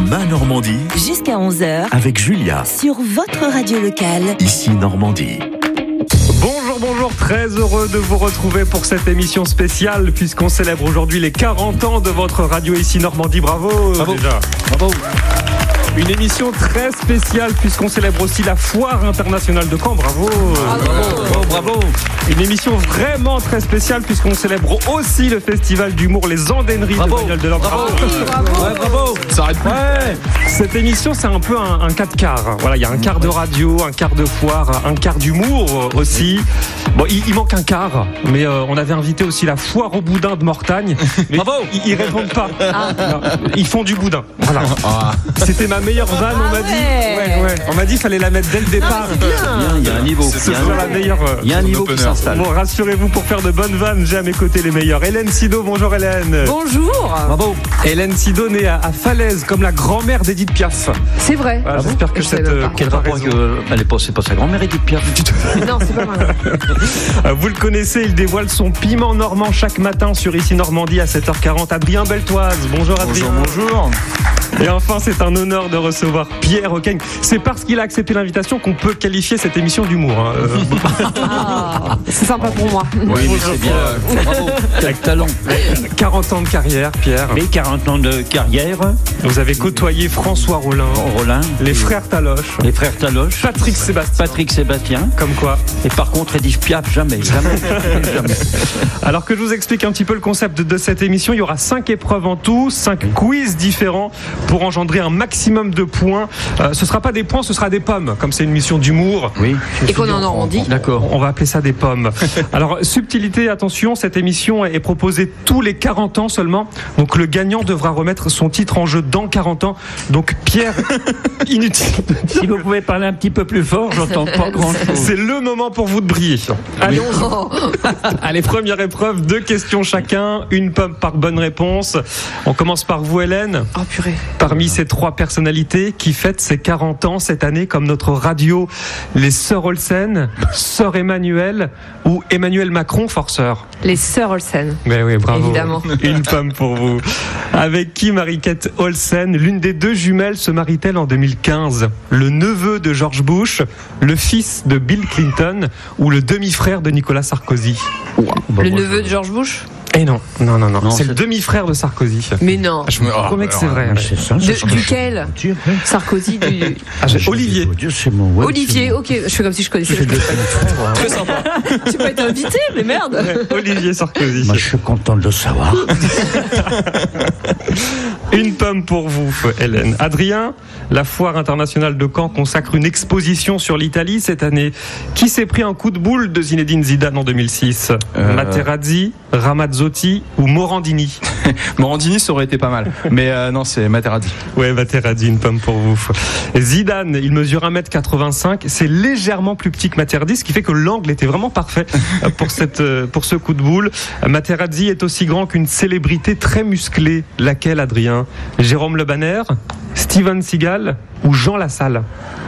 Ma Normandie. Jusqu'à 11h. Avec Julia. Sur votre radio locale. Ici Normandie. Bonjour, très heureux de vous retrouver pour cette émission spéciale puisqu'on célèbre aujourd'hui les 40 ans de votre radio ici Normandie. Bravo. Déjà. Bravo. Une émission très spéciale puisqu'on célèbre aussi la Foire internationale de Caen. Bravo. Bravo. Une émission vraiment très spéciale puisqu'on célèbre aussi le festival d'humour Les Andéneries de Bagnoles de l'Ordre. Bravo. Ça arrête plus. Cette émission, c'est un peu un 4 quarts. Voilà, il y a un quart de radio, un quart de foire, un quart d'humour aussi. Bon, il manque un quart, mais on avait invité aussi la Foire au boudin de Mortagne. Bravo. Ils répondent pas. Non, ils font du boudin. Voilà. C'était ma meilleure vanne, on m'a dit. Ouais. On m'a dit qu'il fallait la mettre dès le départ. Il y a un niveau. Il y a un niveau qui s'installe. Bon, rassurez-vous, pour faire de bonnes vannes, j'ai à mes côtés les meilleurs. Hélène Sido, bonjour Hélène. Bonjour. Bravo. Hélène Sido née à Falaise, comme la grand-mère d'Edith Piaf. C'est vrai. Voilà, j'espère que cette Quel rapport c'est pas sa grand-mère Edith Piaf. Non, c'est pas mal. Vous le connaissez, il dévoile son piment normand chaque matin sur Ici Normandie à 7h40. Adrien Beltoise, bonjour Adrien. Bonjour. Et enfin, c'est un honneur de recevoir Pierre Ocagne. C'est parce qu'il a accepté l'invitation qu'on peut qualifier cette émission d'humour. C'est sympa pour moi. Oui, mais c'est bien. Bravo. Avec talent. 40 ans de carrière, Pierre. Mais 40 ans de carrière. Vous avez côtoyé François Rollin, les frères Taloche, Patrick Sébastien. Comme quoi. Et par contre, Edith Piaf, jamais. Alors que je vous explique un petit peu le concept de cette émission, il y aura 5 épreuves en tout, 5 quiz différents pour engendrer un maximum de points. Ce ne sera pas des points, ce sera des pommes, comme c'est une mission d'humour. Oui. Et qu'on est en Normandie. D'accord. On va appeler ça des pommes. Alors, subtilité, attention, cette émission est proposée tous les 40 ans seulement. Donc, le gagnant devra remettre son titre en jeu dans 40 ans. Donc, Pierre, inutile. Si vous pouvez parler un petit peu plus fort, j'entends pas grand-chose. C'est le moment pour vous de briller. Allez, Allez, première épreuve, 2 questions chacun, une pomme par bonne réponse. On commence par vous, Hélène. Oh purée. Parmi ces 3 personnalités qui fêtent ses 40 ans cette année, comme notre radio, les Sœurs Olsen, Sœur Emmanuel ou Emmanuel Macron, forceur. Les Sœurs Olsen. Mais oui, bravo. Évidemment. Une pomme pour vous. Avec qui Marie-Kate Olsen, l'une des 2 jumelles, se marie-t-elle en 2015 ? Le neveu de George Bush, le fils de Bill Clinton ou le demi-frère de Nicolas Sarkozy ? Le neveu de George Bush ? Eh non, c'est le demi-frère de Sarkozy. Mais non. Je me promets que c'est vrai. C'est ça. Duquel ? Sarkozy du... Olivier. Olivier, ok. Je fais comme si je connaissais. Très sympa. Tu peux être invité, mais merde. Olivier Sarkozy. Moi, je suis content de le savoir. Une pomme pour vous, Hélène. Adrien, la Foire internationale de Caen consacre une exposition sur l'Italie cette année. Qui s'est pris un coup de boule de Zinedine Zidane en 2006 ? Materazzi, Ramazzotti ou Morandini ? Morandini, ça aurait été pas mal. Mais non, c'est Materazzi. Ouais, Materazzi, une pomme pour vous. Zidane, il mesure 1m85. C'est légèrement plus petit que Materazzi, ce qui fait que l'angle était vraiment parfait pour ce coup de boule. Materazzi est aussi grand qu'une célébrité très musclée. Laquelle, Adrien ? Jérôme Le Banner, Steven Seagal ou Jean Lassalle ?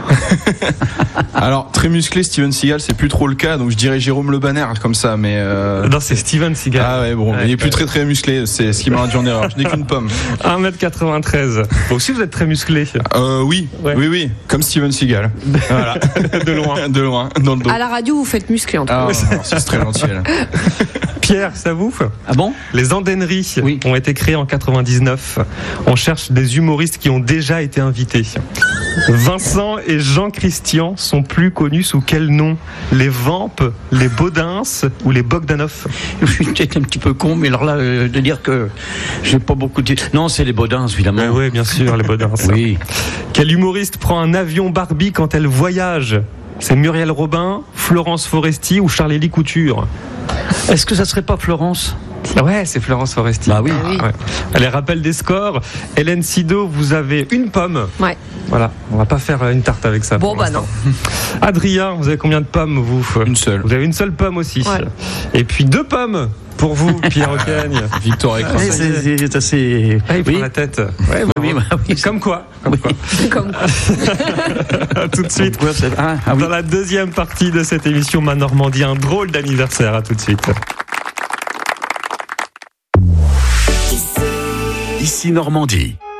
Alors, très musclé, Steven Seagal, c'est plus trop le cas, donc je dirais Jérôme Le Banner, comme ça, mais... Non, c'est Steven Seagal. Ah ouais, bon, il est plus très musclé, c'est ce qui m'a induit en erreur. Je n'ai qu'une pomme. 1m93. Vous aussi, vous êtes très musclé. Oui, Ouais. oui, comme Steven Seagal. Voilà. De loin. De loin, dans le dos. À la radio, vous faites muscler en tout cas. Ah, c'est très gentil, là. Pierre, ça vous ? Ah bon ? Les Andéneries Oui. ont été créées en 99. On cherche des humoristes qui ont déjà été invités. Vincent et Jean-Christian sont plus connus sous quel nom ? Les Vampes, les Baudins ou les Bogdanov ? Je suis peut-être un petit peu con, mais alors là, de dire que j'ai pas beaucoup de... Non, c'est les Baudins, évidemment. Oui, bien sûr, les Baudins. Oui. Quel humoriste prend un avion Barbie quand elle voyage ? C'est Muriel Robin, Florence Foresti ou Charlélie Couture ? Est-ce que ça serait pas Florence ? Ouais, c'est Florence Foresti. Bah oui. Oui. Ouais. Allez, rappel des scores. Hélène Sido, vous avez une pomme. Ouais. Voilà, on va pas faire une tarte avec ça. Bon, pour bah l'instant. Adrien, vous avez combien de pommes, vous ? Une seule. Vous avez une seule pomme aussi. Ouais. Et puis 2 pommes pour vous, Pierre Ocagne. Victoire écrasée. C'est assez... Ah, il prend Oui. la tête. Ouais, Oui, bah oui. Comme quoi. Comme quoi. Tout de suite. Ah oui. Dans la deuxième partie de cette émission Ma Normandie, un drôle d'anniversaire. À tout de suite. Ici Normandie.